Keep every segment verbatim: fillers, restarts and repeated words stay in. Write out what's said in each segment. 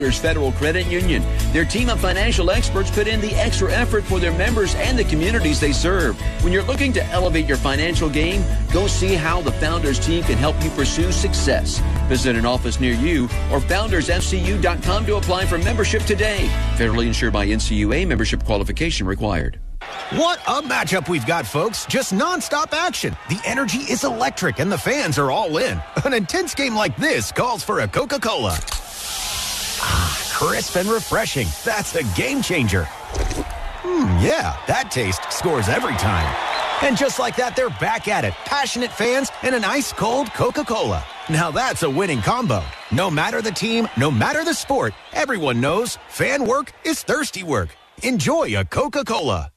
Federal Credit Union. Their team of financial experts put in the extra effort for their members and the communities they serve. When you're looking to elevate your financial game, go see how the Founders team can help you pursue success. Visit an office near you or founders f c u dot com to apply for membership today. Federally insured by N C U A. Membership qualification required. What a matchup we've got, folks. Just nonstop action. The energy is electric and the fans are all in. An intense game like this calls for a Coca-Cola. Ah, crisp and refreshing. That's a game changer. Hmm, yeah, that taste scores every time. And just like that, they're back at it. Passionate fans and an ice-cold Coca-Cola. Now that's a winning combo. No matter the team, no matter the sport, everyone knows fan work is thirsty work. Enjoy a Coca-Cola.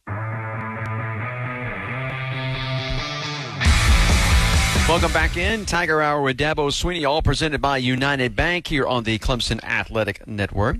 Welcome back in. Tiger Hour with Dabo Swinney, all presented by United Bank here on the Clemson Athletic Network.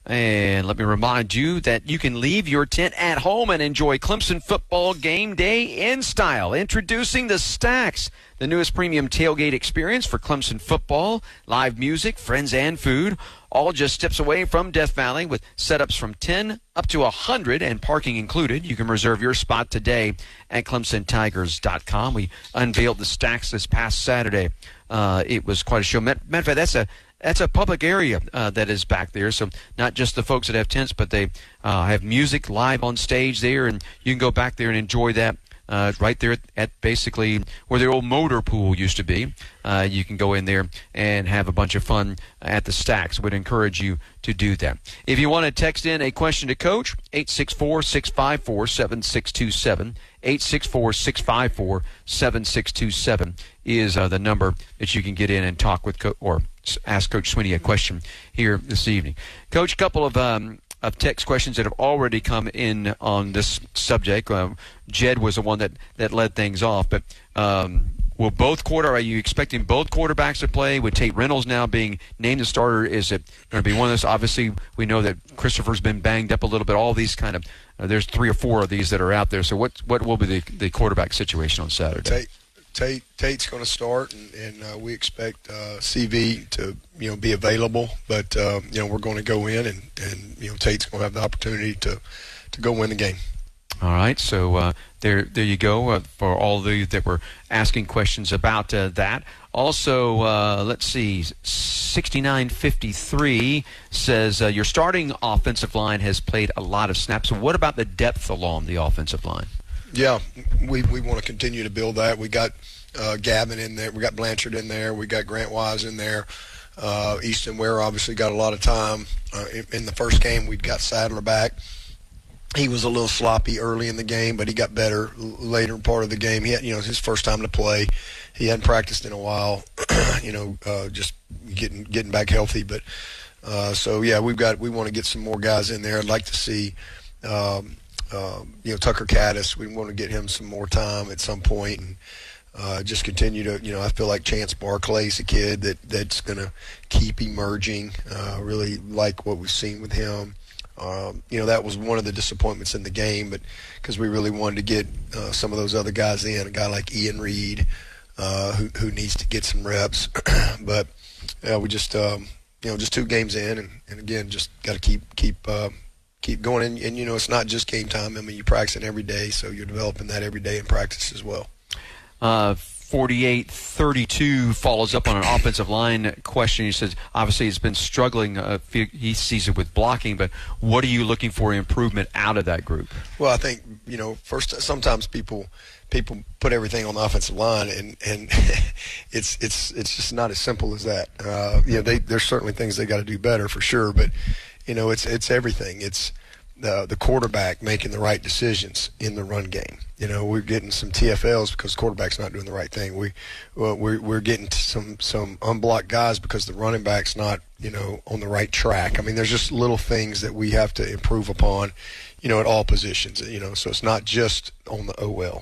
And let me remind you that you can leave your tent at home and enjoy Clemson football game day in style. Introducing the Stacks, the newest premium tailgate experience for Clemson football, live music, friends, and food, all just steps away from Death Valley with setups from ten up to one hundred and parking included. You can reserve your spot today at clemson tigers dot com. We unveiled the Stacks this past Saturday. Uh, it was quite a show. Matter of fact, that's a That's a public area uh, that is back there, so not just the folks that have tents, but they uh, have music live on stage there, and you can go back there and enjoy that uh, right there at, at basically where the old motor pool used to be. Uh, you can go in there and have a bunch of fun at the Stacks. Would encourage you to do that. If you want to text in a question to Coach, eight six four, six five four, seven six two seven, eight six four, six five four, seven six two seven is uh, the number that you can get in and talk with Co- or ask Coach Swinney a question here this evening. Coach, a couple of um, of text questions that have already come in on this subject. Uh, Jed was the one that, that led things off, but um, will both quarter, are you expecting both quarterbacks to play? With Tate Reynolds now being named the starter, is it going to be one of those? Obviously, we know that Christopher's been banged up a little bit. All these kind of, uh, there's three or four of these that are out there. So what what will be the, the quarterback situation on Saturday? Tate. Tate, Tate's going to start, and, and uh, we expect uh, C V to, you know, be available. But uh, you know, we're going to go in, and, and you know, Tate's going to have the opportunity to, to go win the game. All right, so uh, there, there you go uh, for all of you that were asking questions about uh, that. Also, uh, let's see, sixty-nine fifty-three says uh, your starting offensive line has played a lot of snaps. So what about the depth along the offensive line? Yeah, we we want to continue to build that. We got uh, Gavin in there. We got Blanchard in there. We got Grant Wise in there. Uh, Easton Ware obviously got a lot of time. Uh, in, in the first game, we got Sadler back. He was a little sloppy early in the game, but he got better later part of the game. He had, you know, his first time to play. He hadn't practiced in a while, you know, uh, just getting getting back healthy. But uh, so yeah, we've got we want to get some more guys in there. I'd like to see. Um, Um, you know, Tucker Caddis, we want to get him some more time at some point, and uh, just continue to, you know, I feel like Chance Barclay's a kid that, that's going to keep emerging. Uh, really like what we've seen with him. Um, you know, that was one of the disappointments in the game, but because we really wanted to get uh, some of those other guys in, a guy like Ian Reed, uh, who, who needs to get some reps. But yeah, we just, um, you know, just two games in, and, and again, just got to keep keep. Uh, keep going. And, and, you know, it's not just game time. I mean, you practice it every day, so you're developing that every day in practice as well. Uh, forty-eight thirty-two follows up on an offensive line question. He says, obviously, he's been struggling. Uh, he sees it with blocking, but what are you looking for improvement out of that group? Well, I think, you know, first, sometimes people people put everything on the offensive line, and, and it's it's it's just not as simple as that. Uh, you know, they, there's certainly things they got to do better for sure, but you know, it's it's everything. It's the the quarterback making the right decisions in the run game. You know, we're getting some T F Ls because the quarterback's not doing the right thing. We well, we're we're getting some some unblocked guys because the running back's not, you know, on the right track. I mean, there's just little things that we have to improve upon, you know, at all positions. You know, so it's not just on the O L.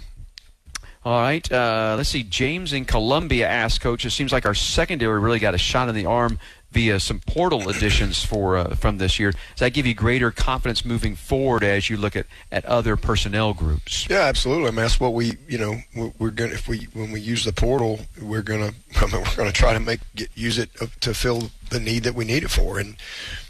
All right. Uh, let's see. James in Columbia asked, Coach, it seems like our secondary really got a shot in the arm via some portal additions for uh, from this year. Does that give you greater confidence moving forward as you look at, at other personnel groups? Yeah, absolutely. I mean, that's what we, you know, we're going to, if we, when we use the portal, we're going to, I mean, we're going to try to make, get, use it to fill the need that we need it for. And,